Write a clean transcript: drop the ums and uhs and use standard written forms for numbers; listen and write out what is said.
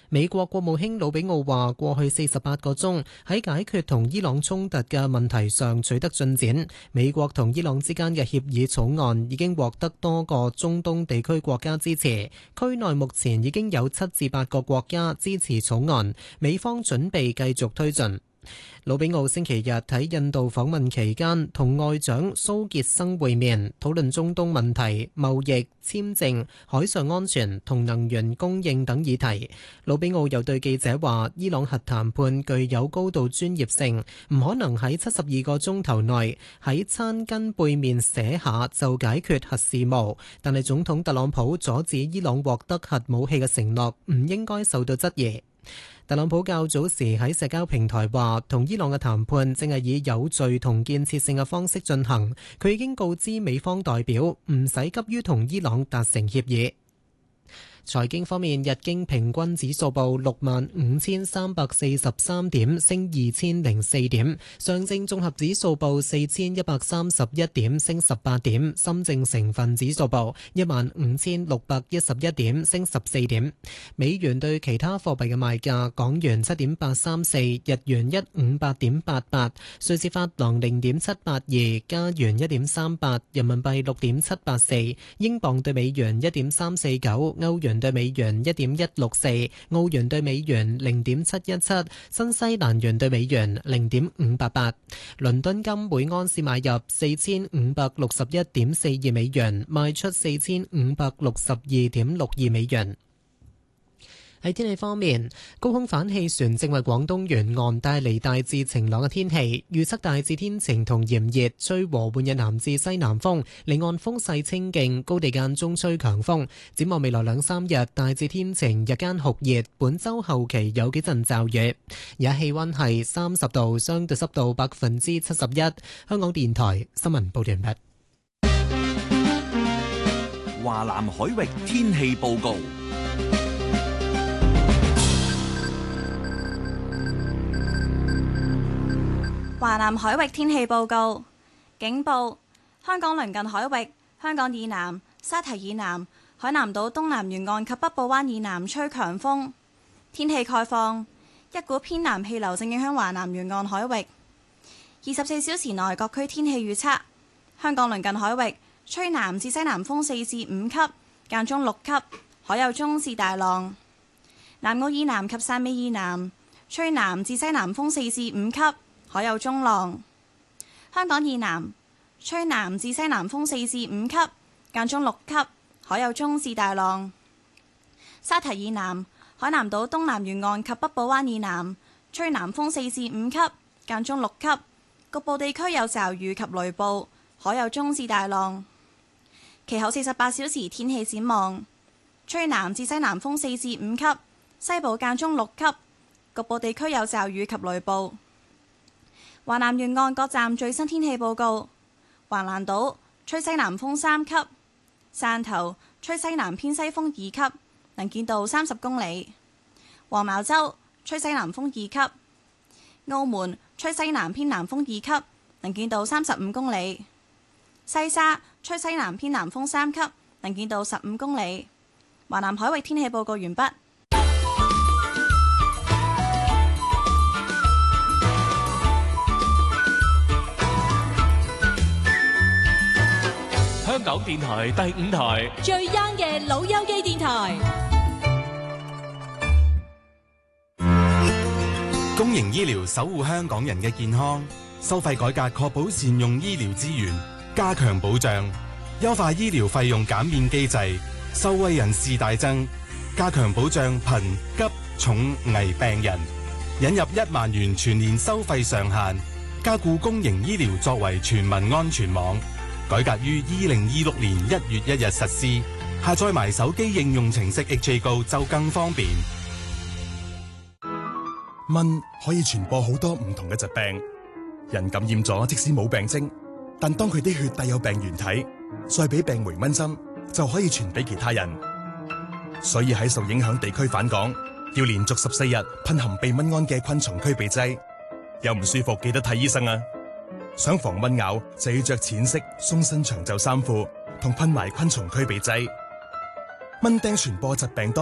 美國國務卿魯比奧話：過去48個鐘喺解決同伊朗衝突嘅問題上取得進展。美國同伊朗之間嘅協議草案已經獲得多個中東地區國家支持，區內目前已經有7至8個國家支持草案。美方準備繼續推進。魯比奧星期日喺印度訪問期間，同外長蘇傑生會面，討論中東問題、貿易、簽證、海上安全同能源供應等議題。魯比奧又對記者話：伊朗核談判具有高度專業性，唔可能喺72個鐘頭內喺餐巾背面寫下就解決核事務。但係總統特朗普阻止伊朗獲得核武器嘅承諾，唔應該受到質疑。特朗普較早時喺社交平台話，同伊朗嘅談判正係以有序同建設性嘅方式進行。佢已經告知美方代表，唔使急於同伊朗達成協議。財經方面，日經平均指數報65,343點，升2004點；上證綜合指數報4131點，升18點；深證成分指數報15,611點，升14點。美元對其他貨幣嘅賣價：港元7.834，日元158.88，瑞士法郎0.782，加元1.38，人民幣6.784，英鎊對美元1.349，歐元對美元1.164，澳元對美元0.717，新西蘭元對美元0.588。倫敦金每安士買入4561.42美元，賣出4562.62美元。喺天氣方面，高空反氣旋正為廣東沿岸帶嚟大致晴朗嘅天氣，預測大致天晴同炎熱，吹和緩嘅南至西南風，離岸風勢清勁，高地間中吹強風。展望未來2-3日，大致天晴，日間酷熱，本週後期有幾陣驟雨。而家氣溫係30度，相對濕度71%。香港電台新聞報道完畢。 華南海域天氣報告。 華南海域天氣報告，警報：香港鄰近海域、香港以南、沙堤以南、海南島東南沿岸及北部灣以南吹強風。天氣概況：一股偏南氣流正影響華南沿岸海域。24小時內各區天氣預測：香港鄰近海域吹南至西南風4至5級，間中6級，海有中至大浪。南澳以南及汕尾以南吹南至西南風4至5級，海有中浪。香港以南吹南至西南風4至5級，間中6級，海有中至大浪。沙堤以南、海南島東南沿岸及北部灣以南吹南風4至5級，間中6級，局部地區有驟雨及雷暴，海有中至大浪。其後48小時天氣展望：吹南至西南風4至5級，西部間中6級，局部地區有驟雨及雷暴。華南沿岸各站最新天氣報告：橫瀾島吹西南風3級，汕頭吹西南偏西風2級，能見度30公里；黃茅洲吹西南風2級，澳門吹西南偏南風2級，能見度35公里；西沙吹西南偏南風3級，能見度15公里。華南海域天氣報告完畢。 香港電台第5台最 young 嘅老友記電台。 公營醫療守護香港人嘅健康，收費改革確保善用醫療資源，加強保障，優化醫療費用減免機制，受惠人士大增，加強保障貧急重危病人，引入1萬元全年收費上限，加固公營醫療作為全民安全網。改革於2026年1月1日實施，下載埋手機應用程式 HA Go 就更方便。 蚊可以傳播好多唔同嘅疾病，人感染咗即使冇病徵，但當佢啲血帶有病原體，再俾病媒蚊針，就可以傳俾其他人。所以喺受影響地區返港，要連續14日噴含避蚊胺嘅昆蟲驅避劑。有唔舒服記得睇醫生啊！想防蚊咬就要着淺色鬆身長袖衫褲，同噴埋昆蟲驅避劑。蚊叮傳播疾病多。